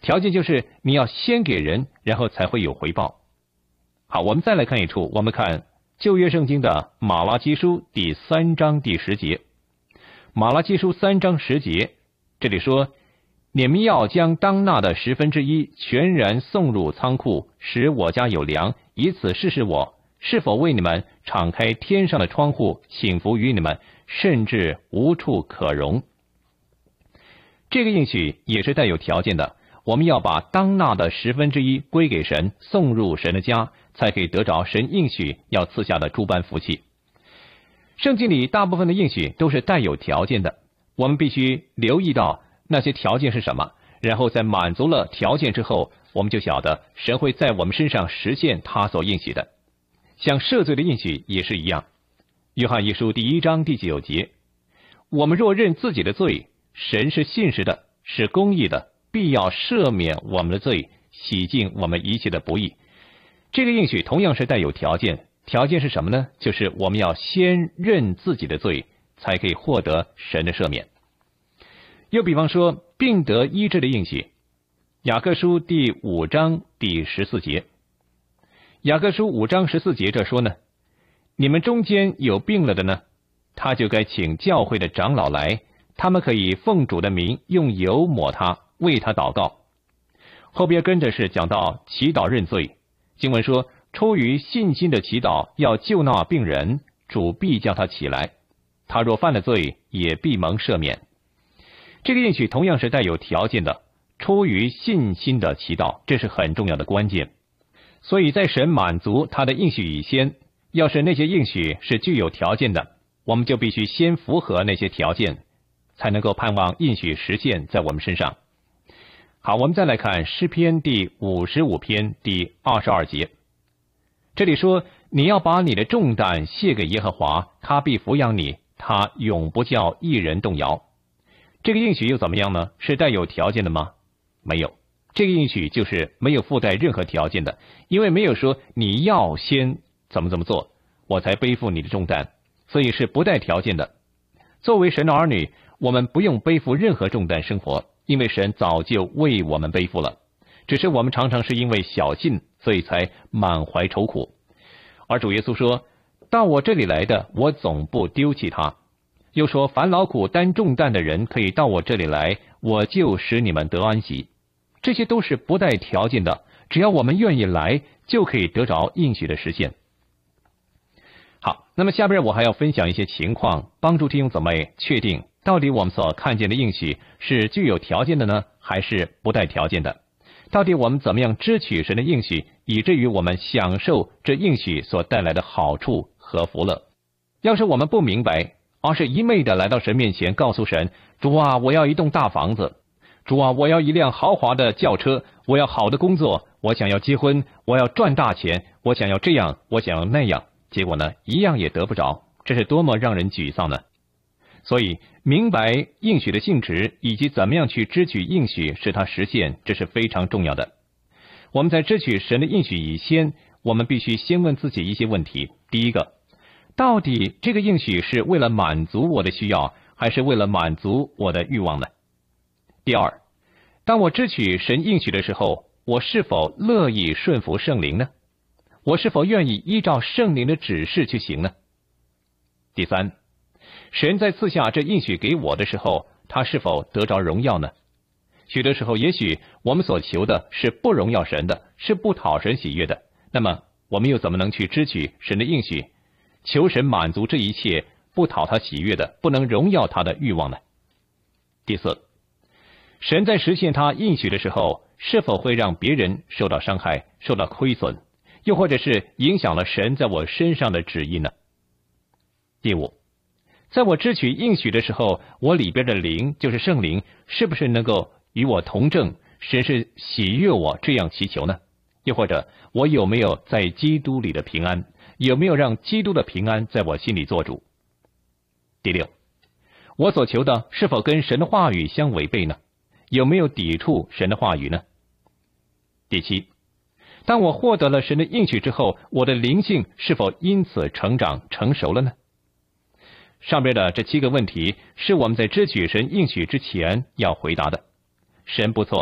条件就是你要先给人，然后才会有回报。好，我们再来看一处，我们看旧约圣经的马拉基书第3章第10节。马拉基书3章10节，这里说，你们要将当纳的1/10全然送入仓库，使我家有粮，以此试试我是否为你们敞开天上的窗户，幸福于你们，甚至无处可容。这个应许也是带有条件的，我们要把当纳的1/10归给神，送入神的家，才可以得着神应许要赐下的诸般福气。圣经里大部分的应许都是带有条件的，我们必须留意到那些条件是什么，然后在满足了条件之后，我们就晓得神会在我们身上实现他所应许的。像赦罪的应许也是一样，约翰一书第1章第9节，我们若认自己的罪，神是信实的，是公义的，必要赦免我们的罪，洗净我们一切的不义。这个应许同样是带有条件，条件是什么呢？就是我们要先认自己的罪，才可以获得神的赦免。又比方说病得医治的应许，雅各书第5章第14节。雅各书5章14节这说呢，你们中间有病了的呢，他就该请教会的长老来，他们可以奉主的名用油抹他，为他祷告。后边跟着是讲到祈祷认罪，经文说，出于信心的祈祷要救那病人，主必叫他起来，他若犯了罪，也必蒙赦免。这个应许同样是带有条件的，出于信心的祈祷，这是很重要的关键。所以在神满足他的应许以前，要是那些应许是具有条件的，我们就必须先符合那些条件，才能够盼望应许实现在我们身上。好，我们再来看诗篇第55篇第22节。这里说，你要把你的重担卸给耶和华，他必抚养你，他永不叫一人动摇。这个应许又怎么样呢？是带有条件的吗？没有，这个应许就是没有附带任何条件的，因为没有说你要先怎么做，我才背负你的重担，所以是不带条件的。作为神的儿女，我们不用背负任何重担生活，因为神早就为我们背负了，只是我们常常是因为小信，所以才满怀愁苦。而主耶稣说，到我这里来的，我总不丢弃他。又说，凡劳苦担重担的人可以到我这里来，我就使你们得安息。这些都是不带条件的，只要我们愿意来，就可以得着应许的实现。好，那么下边我还要分享一些情况，帮助弟兄姊妹确定到底我们所看见的应许是具有条件的呢，还是不带条件的？到底我们怎么样支取神的应许，以至于我们享受这应许所带来的好处和福乐？要是我们不明白，而是一昧的来到神面前告诉神，主啊，我要一栋大房子，主啊，我要一辆豪华的轿车，我要好的工作，我想要结婚，我要赚大钱，我想要这样，我想要那样，结果呢，一样也得不着，这是多么让人沮丧呢？所以明白应许的性质以及怎么样去支取应许使它实现，这是非常重要的。我们在支取神的应许以前，我们必须先问自己一些问题。第一个，到底这个应许是为了满足我的需要，还是为了满足我的欲望呢？第二，当我支取神应许的时候，我是否乐意顺服圣灵呢？我是否愿意依照圣灵的指示去行呢？第三，神在赐下这应许给我的时候，他是否得着荣耀呢？许多时候，也许我们所求的是不荣耀神的，是不讨神喜悦的，那么我们又怎么能去支取神的应许，求神满足这一切不讨他喜悦的，不能荣耀他的欲望呢？第四，神在实现他应许的时候，是否会让别人受到伤害，受到亏损，又或者是影响了神在我身上的旨意呢？第五，在我支取应许的时候，我里边的灵，就是圣灵，是不是能够与我同证，神是喜悦我这样祈求呢？又或者我有没有在基督里的平安，有没有让基督的平安在我心里做主？第六，我所求的是否跟神的话语相违背呢？有没有抵触神的话语呢？第七，当我获得了神的应许之后，我的灵性是否因此成长成熟了呢？上边的这7个问题是我们在支取神应许之前要回答的。神不错，